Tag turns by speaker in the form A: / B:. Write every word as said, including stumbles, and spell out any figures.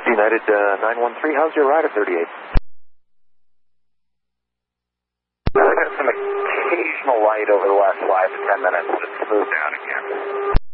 A: United uh, nine one three, how's your ride at thirty-eight?
B: I got some occasional light over the last five to ten minutes, but it's smoothed down again.